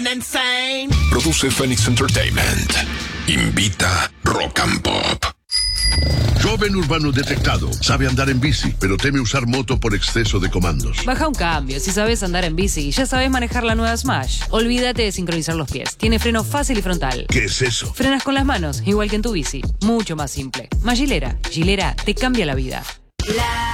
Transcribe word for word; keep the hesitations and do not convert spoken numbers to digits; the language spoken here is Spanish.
Produce Phoenix Entertainment. Invita Rock and Pop. Joven urbano detectado. Sabe andar en bici, pero teme usar moto por exceso de comandos. Baja un cambio. Si sabes andar en bici, ya sabes manejar la nueva Smash. Olvídate de sincronizar los pies. Tiene freno fácil y frontal. ¿Qué es eso? Frenas con las manos, igual que en tu bici. Mucho más simple. Más Gilera. Gilera te cambia la vida. La